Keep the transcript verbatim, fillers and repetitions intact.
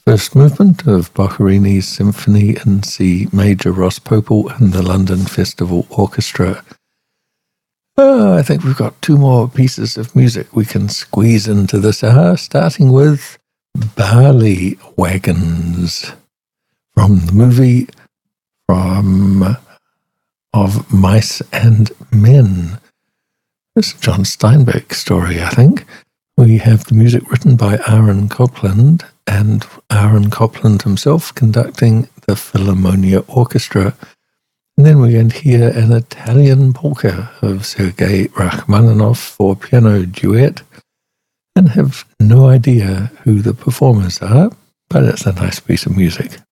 First movement of Boccherini's Symphony in C Major Ross Popel and the London Festival Orchestra. Uh, I think we've got two more pieces of music we can squeeze into this hour, starting with Barley Wagons from the movie from of Mice and Men. This is a John Steinbeck story, I think. We have the music written by Aaron Copland and Aaron Copland himself conducting the Philharmonia Orchestra. And then we're going to hear an Italian polka of Sergei Rachmaninoff for piano duet, and have no idea who the performers are, but it's a nice piece of music.